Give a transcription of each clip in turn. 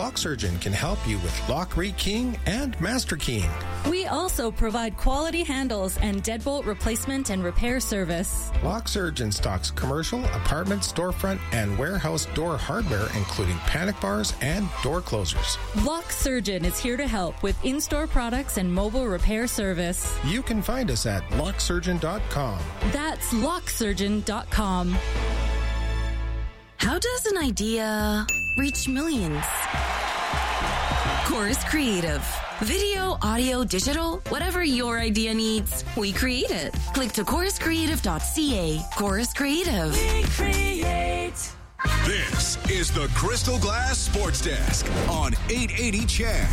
Lock Surgeon can help you with lock rekeying and master keying. We also provide quality handles and deadbolt replacement and repair service. Lock Surgeon stocks commercial, apartment, storefront, and warehouse door hardware, including panic bars and door closers. Lock Surgeon is here to help with in-store products and mobile repair service. You can find us at locksurgeon.com. That's locksurgeon.com. How does an idea reach millions? Chorus Creative. Video, audio, digital, whatever your idea needs, we create it. Click to choruscreative.ca. Chorus Creative. We create. This is the Crystal Glass Sports Desk on 880 CHED.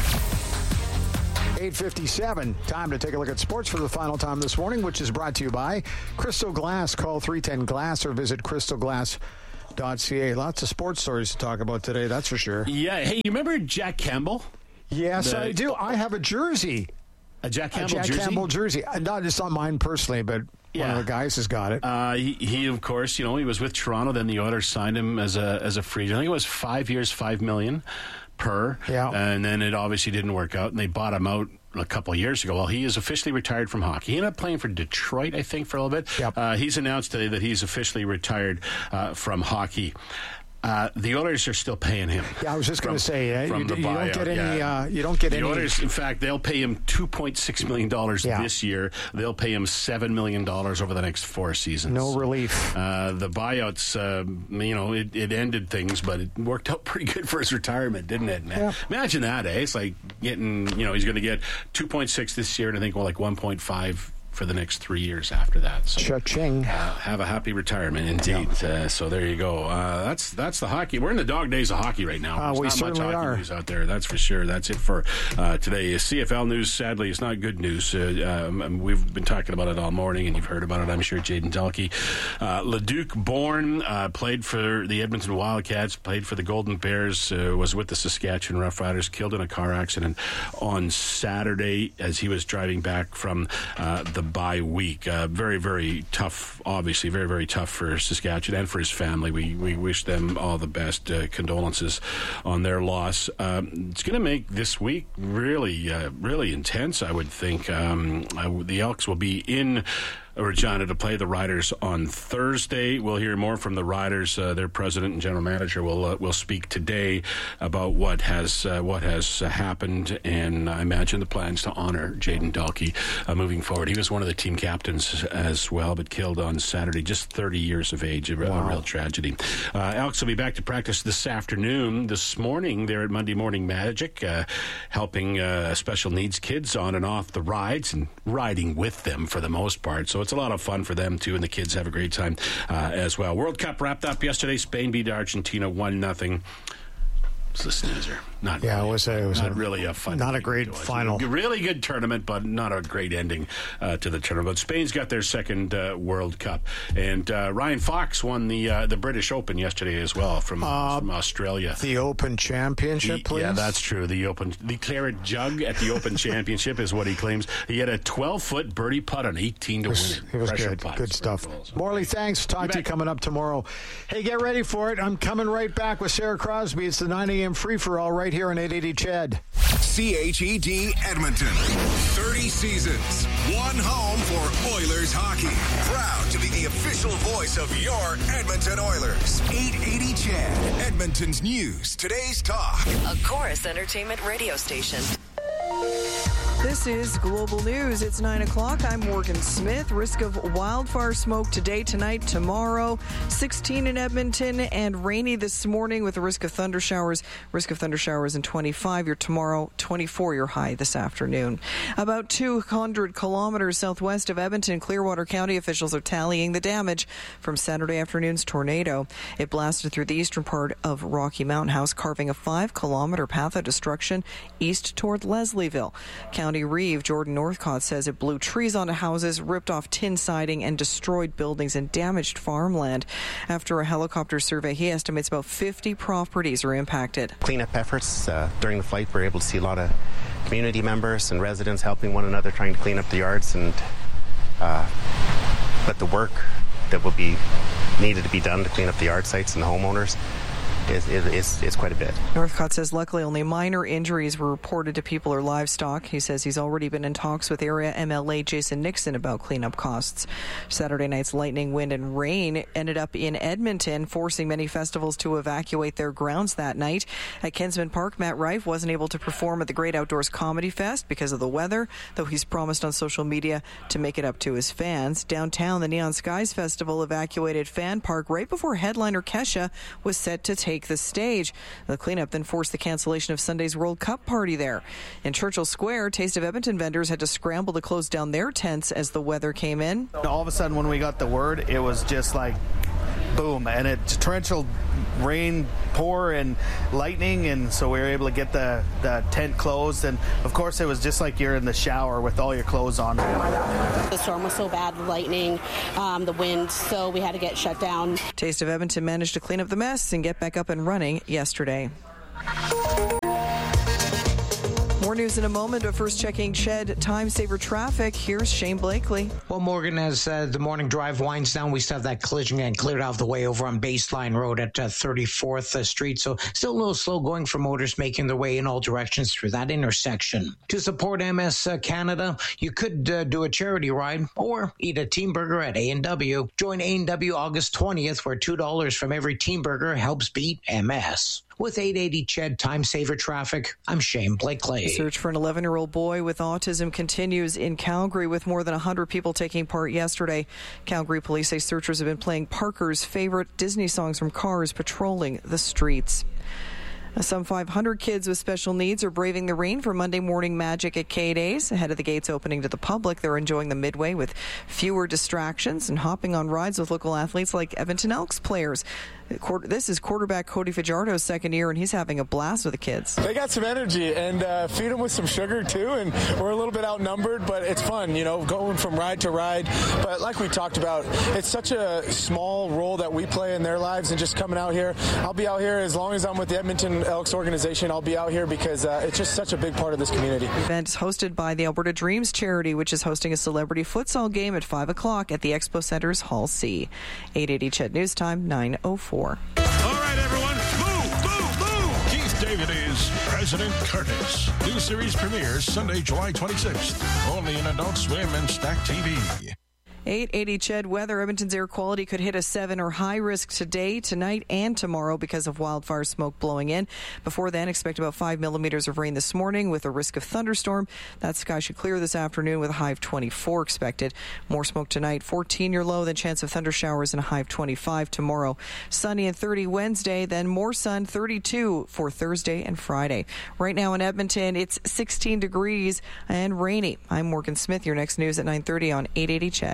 8:57. Time to take a look at sports for the final time this morning, which is brought to you by Crystal Glass. Call 310-GLASS or visit crystalglass.ca. Lots of sports stories to talk about today, that's for sure. Yeah. Hey, you remember Jack Campbell? Yes, I do. I have a jersey. A Jack Campbell jersey? Campbell jersey. It's not mine personally, but one of the guys has got it. He of course, he was with Toronto. Then the Oilers signed him as a free agent. I think it was 5 years, $5 million per. Yeah. And then it obviously didn't work out, and they bought him out a couple of years ago. Well, he is officially retired from hockey. He ended up playing for Detroit, I think, for a little bit. Yep. He's announced today that he's officially retired from hockey. The Oilers are still paying him. Yeah, I was just going to say, you don't get any. The Oilers, in fact, they'll pay him $2.6 million this year. They'll pay him $7 million over the next 4 seasons. No relief. The buyouts, it ended things, but it worked out pretty good for his retirement, didn't it, man? Yeah. Imagine that, eh? It's like getting, he's going to get 2.6 this year, and I think like 1.5 for the next 3 years after that. So, cha-ching. Have a happy retirement, indeed. Yeah. So there you go. That's the hockey. We're in the dog days of hockey right now. We There's not much certainly hockey are. news out there, that's for sure. That's it for today. CFL news, sadly, is not good news. We've been talking about it all morning, and you've heard about it, I'm sure. Jayden Delke, Leduc born, played for the Edmonton Wildcats, played for the Golden Bears, was with the Saskatchewan Roughriders, killed in a car accident on Saturday as he was driving back from the bye week. Very, very tough, obviously, very, very tough for Saskatchewan and for his family. We wish them all the best. Condolences on their loss. It's going to make this week really, really intense, I would think. The Elks will be in Regina to play the Riders on Thursday. We'll hear more from the Riders. Their president and general manager will speak today about what has happened, and I imagine the plans to honor Jayden Delke moving forward. He was one of the team captains as well, but killed on Saturday, just 30 years of age. A real tragedy. Elks will be back to practice this afternoon. This morning, they're at Monday Morning Magic, helping special needs kids on and off the rides and riding with them for the most part. So it's a lot of fun for them, too, and the kids have a great time as well. World Cup wrapped up yesterday. Spain beat Argentina 1-0. It's a snoozer. Not really a fun. Not a great final. A really good tournament, but not a great ending to the tournament. But Spain's got their second World Cup, and Ryan Fox won the British Open yesterday as well from Australia. The Open Championship, please. Yeah, that's true. The Claret Jug at the Open Championship is what he claims. He had a 12-foot birdie putt on 18 to win it. It was good. Good stuff. Morley, thanks. Talk to you coming up tomorrow. Hey, get ready for it. I'm coming right back with Sarah Crosby. It's the 9 a.m. free-for-all right here on 880 CHED. CHED Edmonton. 30 seasons. One home for Oilers hockey. Proud to be the official voice of your Edmonton Oilers. 880 CHED. Edmonton's news. Today's talk. A Chorus Entertainment radio station. This is Global News. It's 9 o'clock. I'm Morgan Smith. Risk of wildfire smoke today, tonight, tomorrow. 16 in Edmonton and rainy this morning with a risk of thunder showers. Risk of thunder showers in 25 your tomorrow, 24 your high this afternoon. About 200 kilometers southwest of Edmonton, Clearwater County officials are tallying the damage from Saturday afternoon's tornado. It blasted through the eastern part of Rocky Mountain House, carving a 5-kilometer path of destruction east toward Leslieville. County Reeve Jordan Northcott says it blew trees onto houses, ripped off tin siding, and destroyed buildings and damaged farmland. After a helicopter survey, he estimates about 50 properties are impacted. Cleanup efforts during the flight, we're able to see a lot of community members and residents helping one another, trying to clean up the yards, and but the work that will be needed to be done to clean up the yard sites and the homeowners is quite a bit. Northcott says luckily only minor injuries were reported to people or livestock. He says he's already been in talks with area MLA Jason Nixon about cleanup costs. Saturday night's lightning, wind, and rain ended up in Edmonton, forcing many festivals to evacuate their grounds that night. At Kinsman Park, Matt Rife wasn't able to perform at the Great Outdoors Comedy Fest because of the weather, though he's promised on social media to make it up to his fans. Downtown, the Neon Skies Festival evacuated Fan Park right before headliner Kesha was set to take the stage. The cleanup then forced the cancellation of Sunday's World Cup party there. In Churchill Square, Taste of Edmonton vendors had to scramble to close down their tents as the weather came in. All of a sudden, when we got the word, it was just like boom, and it torrential rain, pour, and lightning, and so we were able to get the tent closed. And of course, it was just like you're in the shower with all your clothes on. The storm was so bad, the lightning, the wind, so we had to get shut down. Taste of Edmonton managed to clean up the mess and get back up and running yesterday. More news in a moment, but first checking Ched Time Saver traffic. Here's Shane Blakely. Well, Morgan, as the morning drive winds down, we still have that collision getting cleared out of the way over on Baseline Road at 34th Street. So still a little slow going for motors making their way in all directions through that intersection. To support MS Canada, you could do a charity ride or eat a team burger at A&W. Join A&W August 20th, where $2 from every team burger helps beat MS. With 880 Ched Time Saver traffic, I'm Shane Blakely. The search for an 11-year-old boy with autism continues in Calgary, with more than 100 people taking part yesterday. Calgary police say searchers have been playing Parker's favorite Disney songs from Cars, patrolling the streets. Some 500 kids with special needs are braving the rain for Monday morning magic at K-Days. Ahead of the gates opening to the public, they're enjoying the midway with fewer distractions and hopping on rides with local athletes like Edmonton Elks players. This is quarterback Cody Fajardo's second year, and he's having a blast with the kids. They got some energy, and feed them with some sugar, too, and we're a little bit outnumbered, but it's fun, going from ride to ride. But like we talked about, it's such a small role that we play in their lives, and just coming out here. I'll be out here as long as I'm with the Edmonton Elks organization. I'll be out here because it's just such a big part of this community. The event is hosted by the Alberta Dreams charity, which is hosting a celebrity futsal game at 5 o'clock at the Expo Center's Hall C. 880 Ched News Time, 9:04. All right, everyone, move! Keith David is President Curtis. New series premieres Sunday, July 26th. Only in Adult Swim and Stack TV. 880 Ched weather. Edmonton's air quality could hit a 7 or high risk today, tonight, and tomorrow because of wildfire smoke blowing in. Before then, expect about 5 millimeters of rain this morning with a risk of thunderstorm. That sky should clear this afternoon with a high of 24 expected. More smoke tonight, 14 your low, then chance of thunder showers and a high of 25 tomorrow. Sunny and 30 Wednesday, then more sun, 32 for Thursday and Friday. Right now in Edmonton, it's 16 degrees and rainy. I'm Morgan Smith. Your next news at 9:30 on 880 Ched.